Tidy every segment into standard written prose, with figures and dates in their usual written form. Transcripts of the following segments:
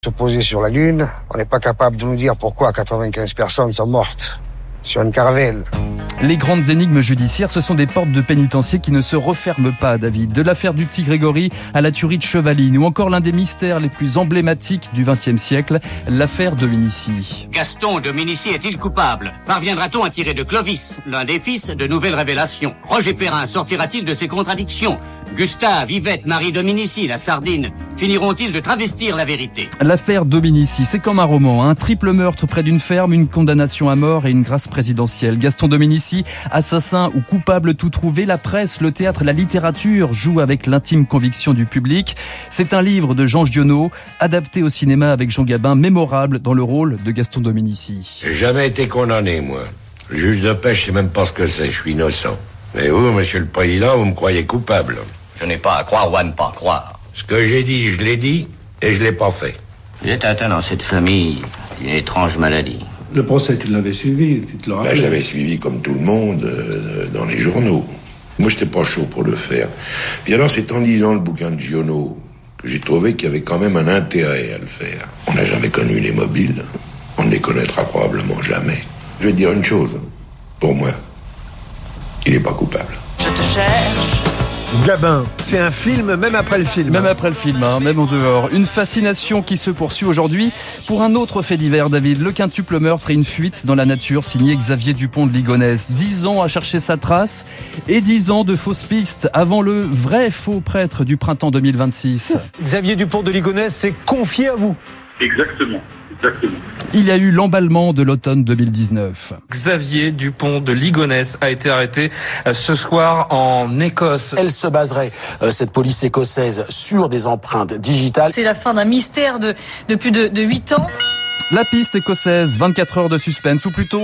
Se poser sur la Lune, on n'est pas capable de nous dire pourquoi 95 personnes sont mortes sur une caravelle. Les grandes énigmes judiciaires, ce sont des portes de pénitencier qui ne se referment pas, David. De l'affaire du petit Grégory à la tuerie de Chevaline, ou encore l'un des mystères les plus emblématiques du XXe siècle, l'affaire Dominici. Gaston Dominici est-il coupable? Parviendra-t-on à tirer de Clovis, l'un des fils, de nouvelles révélations? Roger Perrin sortira-t-il de ses contradictions? Gustave, Yvette, Marie Dominici, la sardine, finiront-ils de travestir la vérité? L'affaire Dominici, c'est comme un roman, un triple meurtre près d'une ferme, une condamnation à mort et une grâce présidentielle. Gaston Dominici, assassin ou coupable tout trouvé, la presse, le théâtre, la littérature jouent avec l'intime conviction du public. C'est un livre de Jean Giono, adapté au cinéma avec Jean Gabin, mémorable dans le rôle de Gaston Dominici. J'ai jamais été condamné, moi. Le juge de paix, je sais même pas ce que c'est, je suis innocent. Mais vous, monsieur le président, vous me croyez coupable. Je n'ai pas à croire ou à ne pas croire. Ce que j'ai dit, je l'ai dit, et je l'ai pas fait. Vous êtes atteint dans cette famille d'une étrange maladie. Le procès, tu l'avais suivi, tu te le rappelles? J'avais suivi comme tout le monde dans les journaux. Moi, j'étais pas chaud pour le faire. Puis alors, c'est en lisant le bouquin de Giono que j'ai trouvé qu'il y avait quand même un intérêt à le faire. On n'a jamais connu les mobiles. On ne les connaîtra probablement jamais. Je vais te dire une chose. Pour moi, il n'est pas coupable. Je te cherche. Gabin, c'est un film même après le film. Même après le film, même en dehors. Une fascination qui se poursuit aujourd'hui pour un autre fait divers, David. Le quintuple meurtre et une fuite dans la nature, signé Xavier Dupont de Ligonnès. 10 ans à chercher sa trace et 10 ans de fausses pistes avant le vrai faux prêtre du printemps 2026. Xavier Dupont de Ligonnès s'est confié à vous. Exactement. Il y a eu l'emballement de l'automne 2019. Xavier Dupont de Ligonnès a été arrêté ce soir en Écosse. Elle se baserait, cette police écossaise, sur des empreintes digitales. C'est la fin d'un mystère de plus de 8 ans. La piste écossaise, 24 heures de suspense, ou plutôt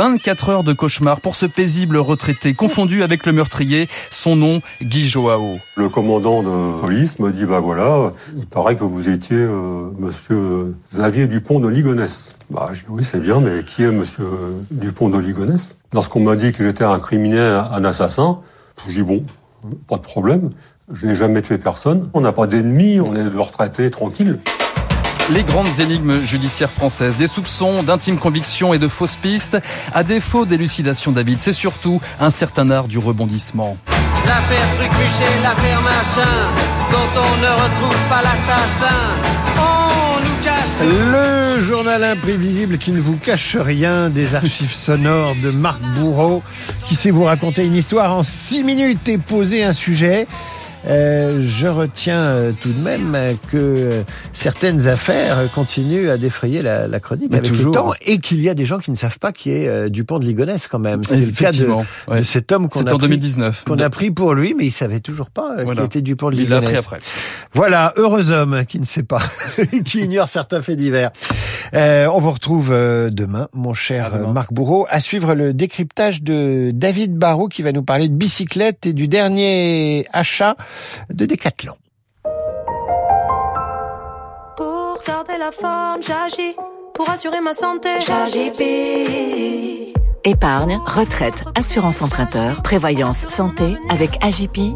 24 heures de cauchemar pour ce paisible retraité, confondu avec le meurtrier, son nom, Guy Joao. Le commandant de police me dit, voilà, il paraît que vous étiez monsieur Xavier Dupont de Ligonnès. Je dis, oui, c'est bien, mais qui est monsieur Dupont de Ligonnès? Lorsqu'on m'a dit que j'étais un criminel, un assassin, je dis, bon, pas de problème, je n'ai jamais tué personne, on n'a pas d'ennemis, on est de retraités tranquilles. Les grandes énigmes judiciaires françaises, des soupçons, d'intimes convictions et de fausses pistes. À défaut d'élucidation, David, c'est surtout un certain art du rebondissement. L'affaire Truc-Muchet, l'affaire Machin, dont on ne retrouve pas l'assassin. On nous cache tout. Le journal imprévisible qui ne vous cache rien, des archives sonores de Marc Bourreau, qui sait vous raconter une histoire en 6 minutes et poser un sujet. Je retiens tout de même que certaines affaires continuent à défrayer la chronique avec le temps, et qu'il y a des gens qui ne savent pas qui est Dupont de Ligonnès quand même. C'est le cas de cet homme qu'on a pris pour lui, mais il savait toujours pas qui était Dupont de Ligonnès. Il l'a appris après. Voilà, heureux homme qui ne sait pas, qui ignore certains faits divers. On vous retrouve demain, mon cher Marc Bourreau, à suivre le décryptage de David Barrault qui va nous parler de bicyclette et du dernier achat de Décathlon. Pour garder la forme, j'agis. Pour assurer ma santé, j'agis. Épargne, retraite, assurance emprunteur, prévoyance santé avec AJP.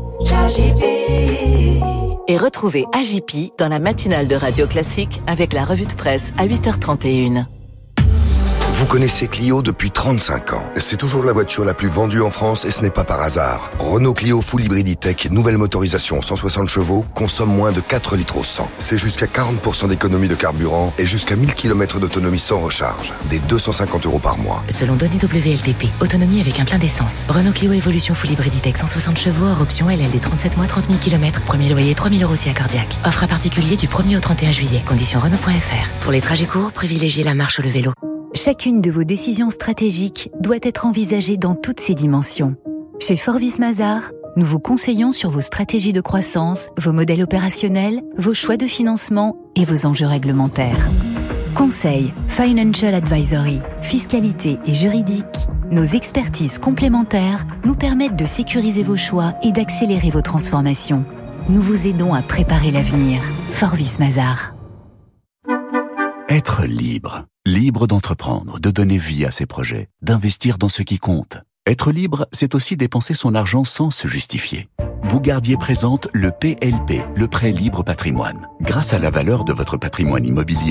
Et retrouvez AJP dans la matinale de Radio Classique avec la revue de presse à 8h31. Vous connaissez Clio depuis 35 ans. C'est toujours la voiture la plus vendue en France et ce n'est pas par hasard. Renault Clio Full Hybrid E-Tech, nouvelle motorisation 160 chevaux, consomme moins de 4 litres au 100. C'est jusqu'à 40% d'économie de carburant et jusqu'à 1000 km d'autonomie sans recharge. Des 250 € par mois. Selon données WLTP, autonomie avec un plein d'essence. Renault Clio Evolution Full Hybrid E-Tech 160 chevaux, hors option LLD 37 mois, 30 000 km. Premier loyer 3 000 € si accordiaque. Offre à particulier du 1er au 31 juillet. Conditions Renault.fr. Pour les trajets courts, privilégiez la marche ou le vélo. Chacune de vos décisions stratégiques doit être envisagée dans toutes ses dimensions. Chez Forvis Mazars, nous vous conseillons sur vos stratégies de croissance, vos modèles opérationnels, vos choix de financement et vos enjeux réglementaires. Conseil, Financial Advisory, fiscalité et juridique, nos expertises complémentaires nous permettent de sécuriser vos choix et d'accélérer vos transformations. Nous vous aidons à préparer l'avenir. Forvis Mazars. Être libre. Libre d'entreprendre, de donner vie à ses projets, d'investir dans ce qui compte. Être libre, c'est aussi dépenser son argent sans se justifier. Bougardier présente le PLP, le prêt libre patrimoine. Grâce à la valeur de votre patrimoine immobilier